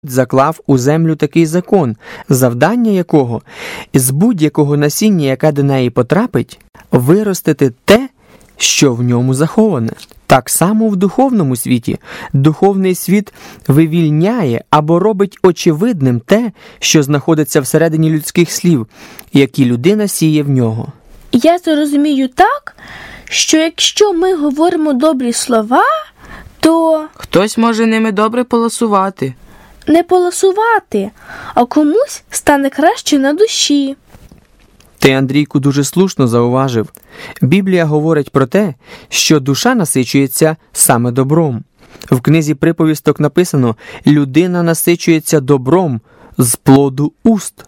заклав у землю такий закон, завдання якого з будь-якого насіння, яке до неї потрапить, виростити те, що в ньому заховане. Так само в духовному світі. Духовний світ вивільняє або робить очевидним те, що знаходиться всередині людських слів, які людина сіє в нього. Я це розумію так, що якщо ми говоримо добрі слова, то хтось може ними добре поласувати. Не поласувати, а комусь стане краще на душі. Ти, Андрійку, дуже слушно зауважив. Біблія говорить про те, що душа насичується саме добром. В книзі «Приповісток» написано «Людина насичується добром з плоду уст».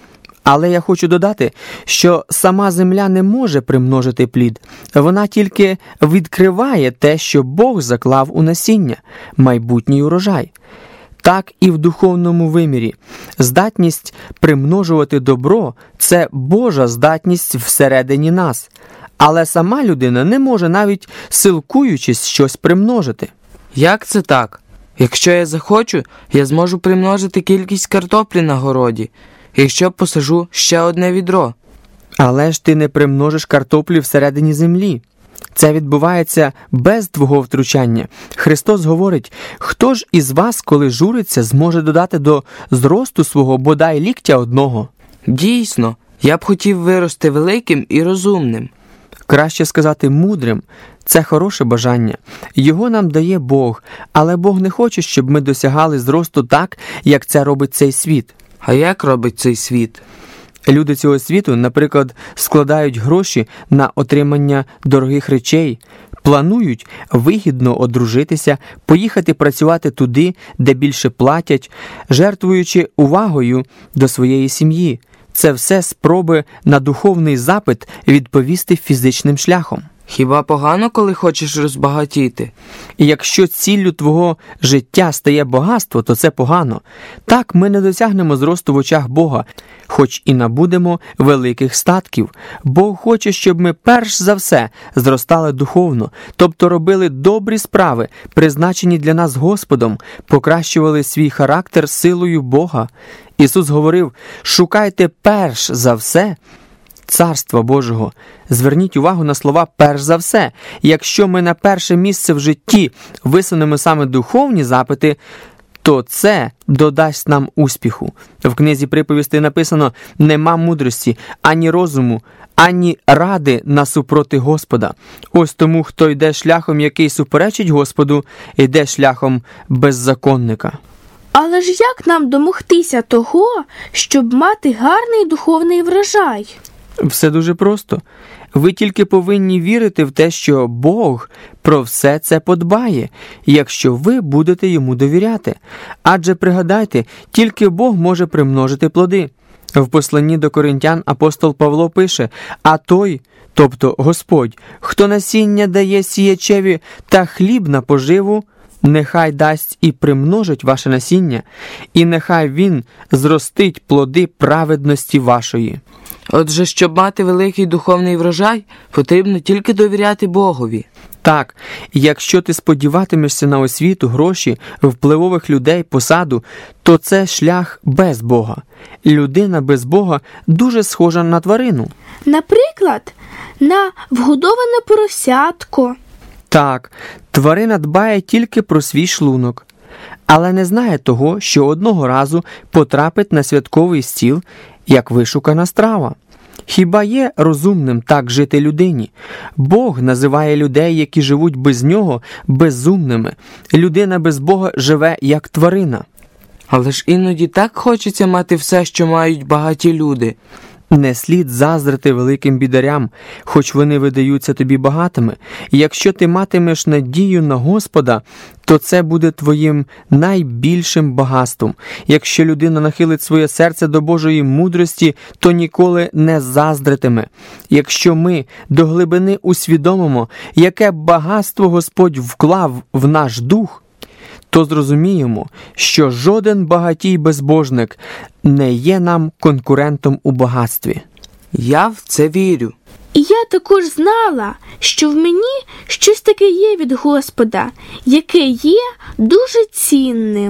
Але я хочу додати, що сама земля не може примножити плід. Вона тільки відкриває те, що Бог заклав у насіння – майбутній урожай. Так і в духовному вимірі. Здатність примножувати добро – це Божа здатність всередині нас. Але сама людина не може, навіть силкуючись, щось примножити. Як це так? Якщо я захочу, я зможу примножити кількість картоплі на городі, якщо посажу ще одне відро. Але ж ти не примножиш картоплі всередині землі. Це відбувається без твого втручання. Христос говорить, хто ж із вас, коли журиться, зможе додати до зросту свого бодай ліктя одного? Дійсно, я б хотів вирости великим і розумним. Краще сказати мудрим. Це хороше бажання. Його нам дає Бог, але Бог не хоче, щоб ми досягали зросту так, як це робить цей світ. А як робить цей світ? Люди цього світу, наприклад, складають гроші на отримання дорогих речей, планують вигідно одружитися, поїхати працювати туди, де більше платять, жертвуючи увагою до своєї сім'ї. Це все спроби на духовний запит відповісти фізичним шляхом. Хіба погано, коли хочеш розбагатіти? І якщо ціллю твого життя стає багатство, то це погано. Так ми не досягнемо зросту в очах Бога, хоч і набудемо великих статків. Бог хоче, щоб ми перш за все зростали духовно, тобто робили добрі справи, призначені для нас Господом, покращували свій характер силою Бога. Ісус говорив, шукайте перш за все Царства Божого. Зверніть увагу на слова «перш за все». Якщо ми на перше місце в житті висунемо саме духовні запити, то це додасть нам успіху. В книзі «Приповістей» написано «нема мудрості, ані розуму, ані ради насупроти Господа». Ось тому, хто йде шляхом, який суперечить Господу, йде шляхом беззаконника. Але ж як нам домогтися того, щоб мати гарний духовний врожай? Все дуже просто. Ви тільки повинні вірити в те, що Бог про все це подбає, якщо ви будете йому довіряти. Адже пригадайте, тільки Бог може примножити плоди. В посланні до Коринтян апостол Павло пише, а той, тобто Господь, хто насіння дає сіячеві та хліб на поживу, нехай дасть і примножить ваше насіння, і нехай він зростить плоди праведності вашої. Отже, щоб мати великий духовний врожай, потрібно тільки довіряти Богові. Так, якщо ти сподіватимешся на освіту, гроші, впливових людей, посаду, то це шлях без Бога. Людина без Бога дуже схожа на тварину. Наприклад, на вгодоване поросятко. Так, тварина дбає тільки про свій шлунок, але не знає того, що одного разу потрапить на святковий стіл, як вишукана страва. Хіба є розумним так жити людині? Бог називає людей, які живуть без нього, безумними. Людина без Бога живе як тварина. Але ж іноді так хочеться мати все, що мають багаті люди. Не слід заздрити великим бідарям, хоч вони видаються тобі багатими. Якщо ти матимеш надію на Господа, то це буде твоїм найбільшим багатством. Якщо людина нахилить своє серце до Божої мудрості, то ніколи не заздритиме. Якщо ми до глибини усвідомимо, яке багатство Господь вклав в наш дух, то зрозуміємо, що жоден багатій безбожник не є нам конкурентом у багатстві. Я в це вірю. І я також знала, що в мені щось таке є від Господа, яке є дуже цінним.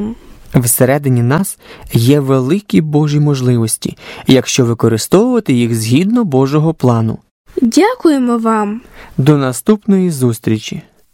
Всередині нас є великі Божі можливості, якщо використовувати їх згідно Божого плану. Дякуємо вам! До наступної зустрічі!